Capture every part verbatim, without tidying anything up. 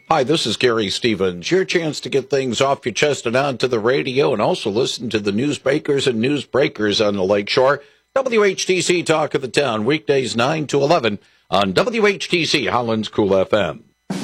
Hi, this is Gary Stevens. Your chance to get things off your chest and onto the radio, and also listen to the newsmakers and newsbreakers on the Lakeshore. W H T C Talk of the Town, weekdays nine to eleven on W H T C Holland's Cool F M.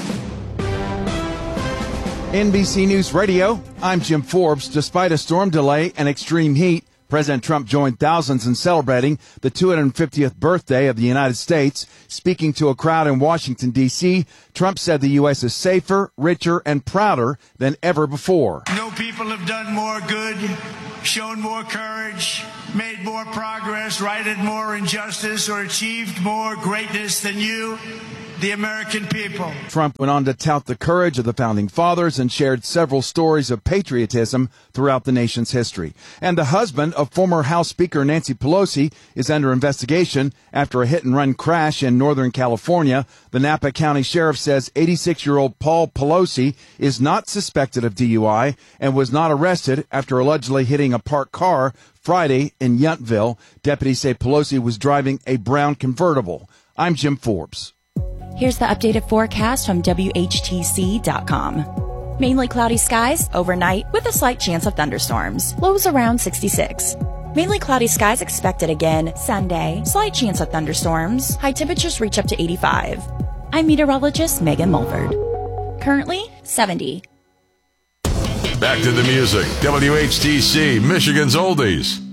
N B C News Radio, I'm Jim Forbes. Despite a storm delay and extreme heat, President Trump joined thousands in celebrating the two hundred fiftieth birthday of the United States. Speaking to a crowd in Washington, D C, Trump said the U S is safer, richer, and prouder than ever before. No people have done more good, shown more courage, made more progress, righted more injustice, or achieved more greatness than you, the American people. Trump went on to tout the courage of the Founding Fathers and shared several stories of patriotism throughout the nation's history. And the husband of former House Speaker Nancy Pelosi is under investigation after a hit-and-run crash in Northern California. The Napa County Sheriff says eighty-six-year-old Paul Pelosi is not suspected of D U I and was not arrested after allegedly hitting a parked car Friday in Yountville. Deputies say Pelosi was driving a brown convertible. I'm Jim Forbes. Here's the updated forecast from W H T C dot com. Mainly cloudy skies overnight with a slight chance of thunderstorms. Lows around sixty-six. Mainly cloudy skies expected again Sunday. Slight chance of thunderstorms. High temperatures reach up to eighty-five. I'm meteorologist Megan Mulford. Currently seventy. Back to the music. W H T C, Michigan's Oldies.